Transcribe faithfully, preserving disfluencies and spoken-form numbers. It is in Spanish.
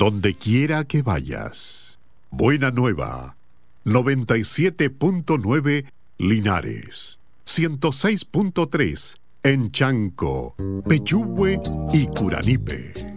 donde quiera que vayas. Buena Nueva, noventa y siete punto nueve Linares, ciento seis punto tres en Chanco, Pechúhue y Curanipe.